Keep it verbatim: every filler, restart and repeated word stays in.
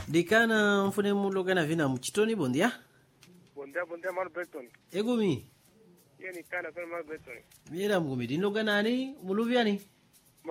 Dikana mfune mulo kana vina mchitoni bondia? Bondia bondia Malberton. Egumi. Yeye ni kana kwa Malberton. Mira mgumi dino kana ni muluviani?